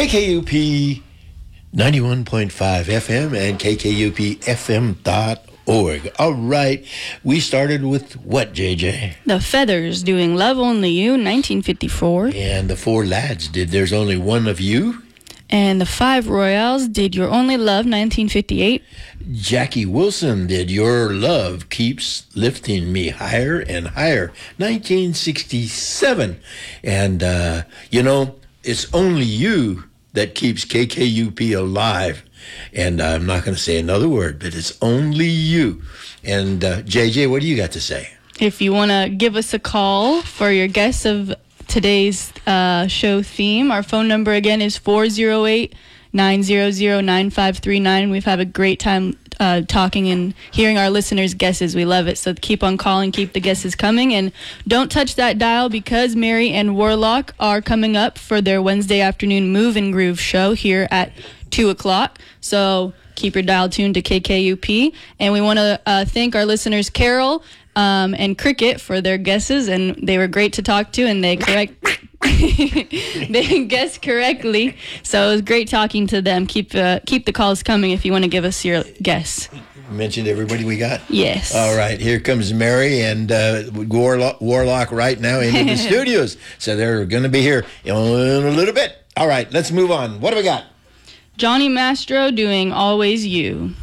KKUP 91.5 FM and KKUPFM.org. All right, we started with what, JJ? The Feathers doing Love Only You, 1954. And the Four Lads did There's Only One of You. And the Five Royals did Your Only Love, 1958. Jackie Wilson did Your Love Keeps Lifting Me Higher and Higher, 1967. And, it's only you that keeps KKUP alive. And I'm not going to say another word, but it's only you. And JJ, what do you got to say? If you want to give us a call for your guess of today's show theme, our phone number again is 408-900-9539. We've had a great time talking and hearing our listeners' guesses. We love it. So keep on calling, keep the guesses coming, and don't touch that dial because Mary and Warlock are coming up for their Wednesday afternoon Move and Groove show here at 2 o'clock. So keep your dial tuned to KKUP. And we want to thank our listeners Carol and Cricket for their guesses, and they were great to talk to, and they they guessed correctly. So it was great talking to them. Keep the calls coming if you want to give us your guess. Mentioned everybody we got? Yes. All right, here comes Mary and Warlock right now into the studios. So they're going to be here in a little bit. All right, let's move on. What do we got? Johnny Mastro doing Always You.